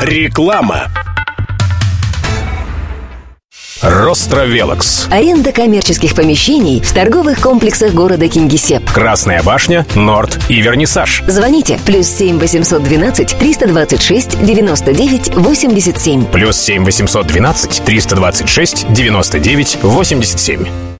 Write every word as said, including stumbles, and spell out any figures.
Реклама. Ростровелокс. Аренда коммерческих помещений в торговых комплексах города Кингисепп. Красная башня, Норд и Вернисаж. Звоните. Плюс семь восемьсот двенадцать триста двадцать шесть девяносто девять восемьдесят семь. Плюс семь восемьсот двенадцать триста двадцать шесть девяносто девять восемьдесят семь.